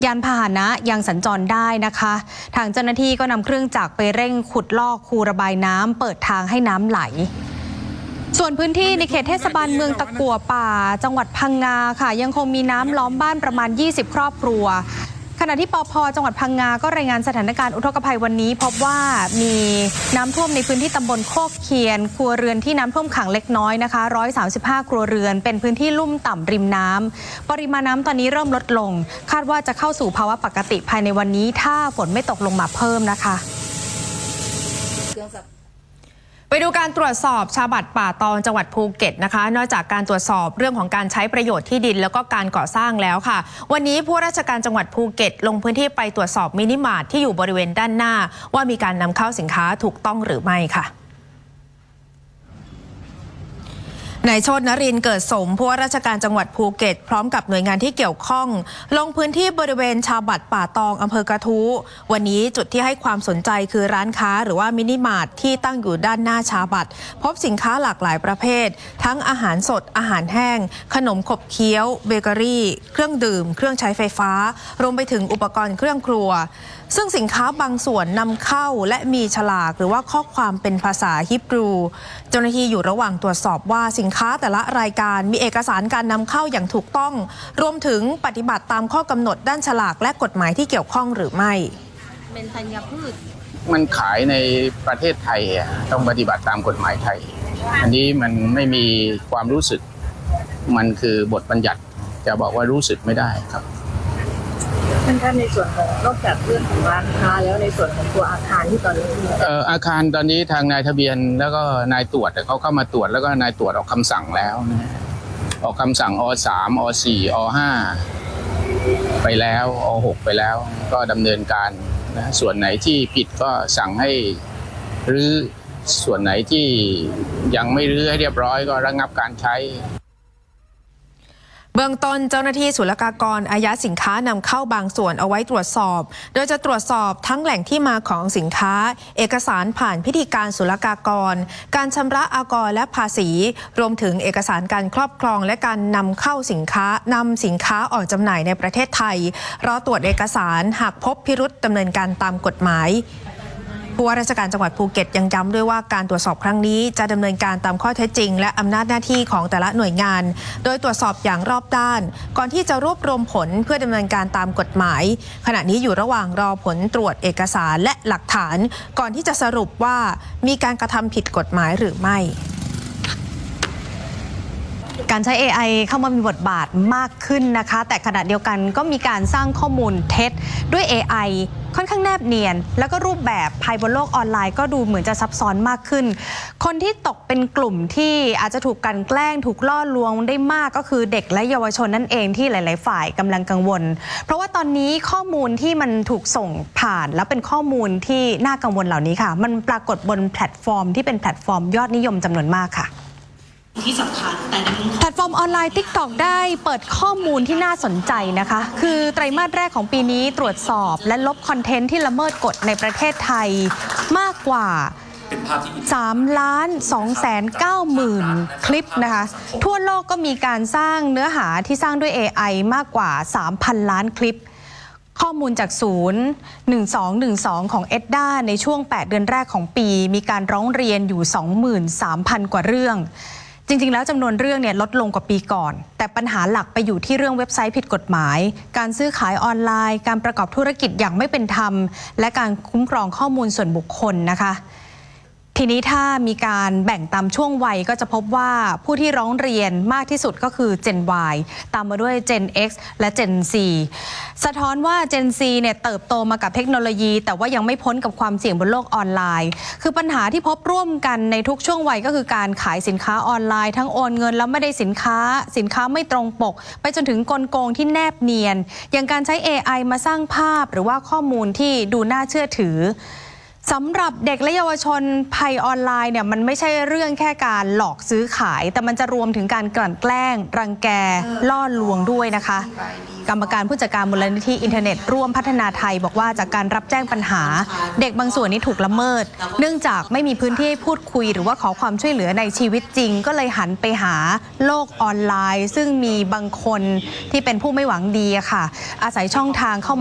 ยานพาหนะยังสัญจรได้นะคะทางเจ้าหน้าที่ก็นำเครื่องจักรไปเร่งขุดลอกคูระบายน้ำเปิดทางให้น้ำไหลส่วนพื้นที่ในเขตเทศบาลเมืองตะกั่วป่าจังหวัดพังงาค่ะยังคงมีน้ำล้อมบ้านประมาณ20ครอบครัวขณะที่ปภ.จังหวัดพังงาก็รายงานสถานการณ์อุทกภัยวันนี้พบว่ามีน้ำท่วมในพื้นที่ตำบลโคกเคียนครัวเรือนที่น้ำท่วมขังเล็กน้อยนะคะ135ครัวเรือนเป็นพื้นที่ลุ่มต่ำริมน้ำปริมาณน้ำตอนนี้เริ่มลดลงคาดว่าจะเข้าสู่ภาวะปกติภายในวันนี้ถ้าฝนไม่ตกลงมาเพิ่มนะคะไปดูการตรวจสอบชาบัตรป่าตองจังหวัดภูเก็ตนะคะนอกจากการตรวจสอบเรื่องของการใช้ประโยชน์ที่ดินแล้วก็การก่อสร้างแล้วค่ะวันนี้ผู้ราชการจังหวัดภูเก็ตลงพื้นที่ไปตรวจสอบมินิมาร์ทที่อยู่บริเวณด้านหน้าว่ามีการนำเข้าสินค้าถูกต้องหรือไม่ค่ะนายโชตินรินทร์เกิดสมผู้ว่าราชการจังหวัดภูเก็ตพร้อมกับหน่วยงานที่เกี่ยวข้องลงพื้นที่บริเวณชาบัตรป่าตองอำเภอกระทู้วันนี้จุดที่ให้ความสนใจคือร้านค้าหรือว่ามินิมาร์ทที่ตั้งอยู่ด้านหน้าชาบัตรพบสินค้าหลากหลายประเภททั้งอาหารสดอาหารแห้งขนมขบเคี้ยวเบเกอรี่เครื่องดื่มเครื่องใช้ไฟฟ้ารวมไปถึงอุปกรณ์เครื่องครัวซึ่งสินค้าบางส่วนนำเข้าและมีฉลากหรือว่าข้อความเป็นภาษาฮิบรูเจ้าหน้าที่อยู่ระหว่างตรวจสอบว่าสินค้าแต่ละรายการมีเอกสารการนำเข้าอย่างถูกต้องรวมถึงปฏิบัติตามข้อกำหนดด้านฉลากและกฎหมายที่เกี่ยวข้องหรือไม่เป็นธัญพืชมันขายในประเทศไทยต้องปฏิบัติตามกฎหมายไทยอันนี้มันไม่มีความรู้สึกมันคือบทบัญญัติจะบอกว่ารู้สึกไม่ได้ครับท่านในส่วนของนอกจากเรื่องของร้านค้าแล้วในส่วนของตัวอาคารที่ตอนนี้อาคารตอนนี้ทางนายทะเบียนแล้วก็นายตรวจเขาเข้ามาตรวจแล้วก็นายตรวจออกคำสั่งแล้วนะออกคำสั่งอ.3 อ.4 อ.5 ไปแล้วอ.6 ไปแล้วก็ดำเนินการนะส่วนไหนที่ผิดก็สั่งให้รื้อส่วนไหนที่ยังไม่รื้อให้เรียบร้อยก็ระงับการใช้เบื้องต้นเจ้าหน้าที่ศุลกากรอายัดสินค้านำเข้าบางส่วนเอาไว้ตรวจสอบโดยจะตรวจสอบทั้งแหล่งที่มาของสินค้าเอกสารผ่านพิธีการศุลกากรการชำระอากรและภาษีรวมถึงเอกสารการครอบครองและการนำเข้าสินค้าออกจำหน่ายในประเทศไทยรอตรวจเอกสารหากพบพิรุธดำเนินการตามกฎหมายผู้ว่าราชการจังหวัดภูเก็ตยังย้ำด้วยว่าการตรวจสอบครั้งนี้จะดำเนินการตามข้อเท็จจริงและอำนาจหน้าที่ของแต่ละหน่วยงานโดยตรวจสอบอย่างรอบด้านก่อนที่จะรวบรวมผลเพื่อดำเนินการตามกฎหมายขณะนี้อยู่ระหว่างรอผลตรวจเอกสารและหลักฐานก่อนที่จะสรุปว่ามีการกระทำผิดกฎหมายหรือไม่การใช้ AI เข้ามามีบทบาทมากขึ้นนะคะแต่ขณะเดียวกันก็มีการสร้างข้อมูลเท็จด้วย AI ค่อนข้างแนบเนียนแล้วก็รูปแบบภายบนโลกออนไลน์ก็ดูเหมือนจะซับซ้อนมากขึ้นคนที่ตกเป็นกลุ่มที่อาจจะถูกกันแกล้งถูกล่อลวงได้มากก็คือเด็กและเยาวชนนั่นเองที่หลายๆฝ่ายกำลังกังวลเพราะว่าตอนนี้ข้อมูลที่มันถูกส่งผ่านแล้วเป็นข้อมูลที่น่ากังวลเหล่านี้ค่ะมันปรากฏบนแพลตฟอร์มที่เป็นแพลตฟอร์มยอดนิยมจำนวนมากค่ะที่สำคัญแต่แพลตฟอร์มออนไลน์ TikTok ได้เปิดข้อมูลที่น่าสนใจนะคะคือไตรมาสแรกของปีนี้ตรวจสอบและลบคอนเทนต์ที่ละเมิดกฎในประเทศไทยมากกว่า3,290,000 คลิปนะคะทั่วโลกก็มีการสร้างเนื้อหาที่สร้างด้วย AI มากกว่า 3,000 ล้านคลิปข้อมูลจากศูนย์1212ของ EDDA ในช่วง8เดือนแรกของปีมีการร้องเรียนอยู่ 23,000 กว่าเรื่องจริงๆแล้วจำนวนเรื่องเนี่ยลดลงกว่าปีก่อนแต่ปัญหาหลักไปอยู่ที่เรื่องเว็บไซต์ผิดกฎหมายการซื้อขายออนไลน์การประกอบธุรกิจอย่างไม่เป็นธรรมและการคุ้มครองข้อมูลส่วนบุคคลนะคะทีนี้ถ้ามีการแบ่งตามช่วงวัยก็จะพบว่าผู้ที่ร้องเรียนมากที่สุดก็คือ Gen Y ตามมาด้วย Gen X และ Gen Z สะท้อนว่า Gen Z เนี่ยเติบโตมากับเทคโนโลยีแต่ว่ายังไม่พ้นกับความเสี่ยงบนโลกออนไลน์คือปัญหาที่พบร่วมกันในทุกช่วงวัยก็คือการขายสินค้าออนไลน์ทั้งโอนเงินแล้วไม่ได้สินค้าไม่ตรงปกไปจนถึงกลโกงที่แนบเนียนอย่างการใช้ AI มาสร้างภาพหรือว่าข้อมูลที่ดูน่าเชื่อถือสำหรับเด็กและเยาวชนภัยออนไลน์เนี่ยมันไม่ใช่เรื่องแค่การหลอกซื้อขายแต่มันจะรวมถึงการกลั่นแกล้งรังแกล่อลวงด้วยนะคะกรรมการผู้จัดการมูลนิธิอินเทอร์เน็ตร่วมพัฒนาไทยบอกว่าจากการรับแจ้งปัญหาเด็กบางส่วนนี้ถูกละเมิดเนื่องจากไม่มีพื้นที่ให้พูดคุยหรือว่าขอความช่วยเหลือในชีวิตจริงก็เลยหันไปหาโลกออนไลน์ซึ่งมีบางคนที่เป็นผู้ไม่หวังดีอะค่ะอาศัยช่องทางเข้า